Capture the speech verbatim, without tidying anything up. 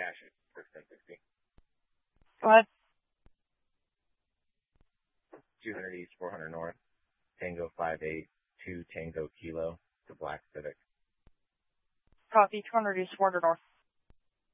Cash it for ten sixty. Go ahead. two hundred East, four hundred North, Tango five eight two Tango Kilo, to Black Civic. Copy, two hundred East, four hundred North.